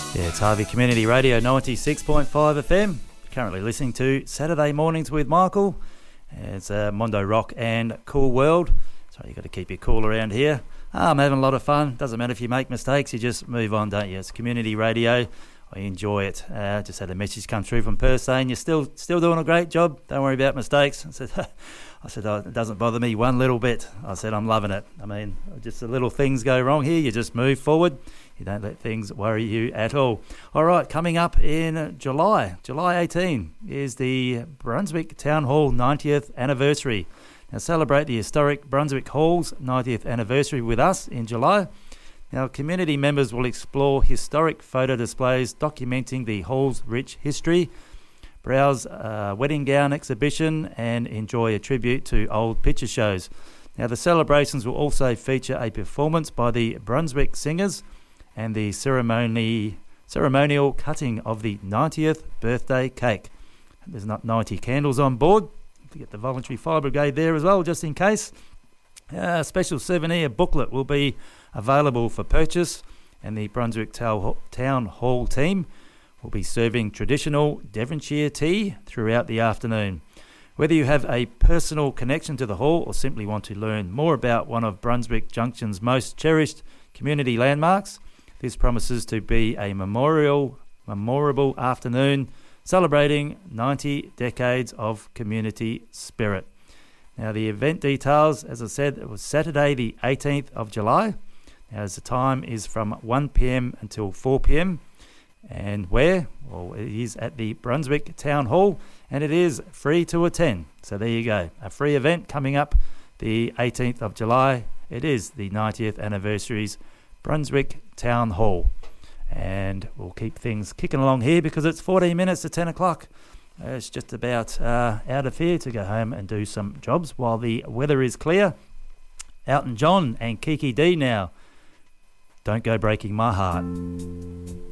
Yeah, it's Harvey Community Radio 96.5 FM. Currently listening to Saturday Mornings with Michael. It's Mondo Rock and Cool World. So you've got to keep your cool around here. I'm having a lot of fun. Doesn't matter if you make mistakes, you just move on, don't you? It's community radio. I enjoy it. Just had a message come through from Perth saying you're still doing a great job. Don't worry about mistakes. I said, oh, it doesn't bother me one little bit. I said, I'm loving it. I mean, just the little things go wrong here. You just move forward. You don't let things worry you at all. All right, coming up in July 18 is the Brunswick Town Hall 90th anniversary. Now celebrate the historic Brunswick Hall's 90th anniversary with us in July. Now community members will explore historic photo displays documenting the Hall's rich history, browse a wedding gown exhibition and enjoy a tribute to old picture shows. Now the celebrations will also feature a performance by the Brunswick Singers and the ceremonial cutting of the 90th birthday cake. There's not 90 candles on board. To get the voluntary fire brigade there as well, just in case. A special souvenir booklet will be available for purchase, and the Brunswick Town Hall team will be serving traditional Devonshire tea throughout the afternoon. Whether you have a personal connection to the hall or simply want to learn more about one of Brunswick Junction's most cherished community landmarks, this promises to be a memorable afternoon celebrating 90 decades of community spirit. Now the event details, as I said, it was Saturday the 18th of July. As the time is from 1 p.m. until 4 p.m. And where? Well, it is at the Brunswick Town Hall, and it is free to attend. So there you go, a free event coming up the 18th of July. It is the 90th anniversary's Brunswick Town Hall. And we'll keep things kicking along here because it's 14 minutes to 10 o'clock. It's just about out of here to go home and do some jobs while the weather is clear. Elton John and Kiki D now. Don't Go Breaking My Heart.